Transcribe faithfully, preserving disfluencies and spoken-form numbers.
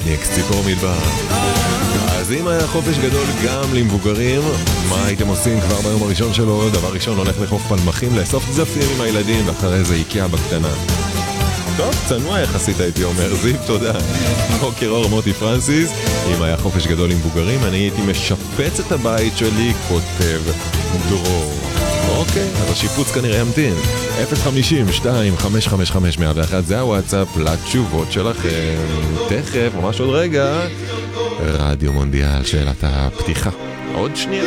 פניקס, ציפור מדבר. אז אם היה חופש גדול גם למבוגרים, מה הייתם עושים כבר ביום הראשון שלו? דבר ראשון, הולך לחוף פלמחים, לאסוף זפים עם הילדים, ואחרי זה איקאה בקטנה. טוב, צנוע יחסית הייתי אומר, זיו, תודה. בוקר אור, מוטי פרנסיס. אם היה חופש גדול למבוגרים, אני הייתי משפץ את הבית שלי, כותב דרור. אוקיי, אז השיפוץ כנראה ימתין. אפס חמישים שתיים חמש חמש חמש מאה ואחת, זה הוואטסאפ לתשובות שלכם. תכף, ממש עוד רגע, רדיו מונדיאל, שאלת הפתיחה. עוד שנייה.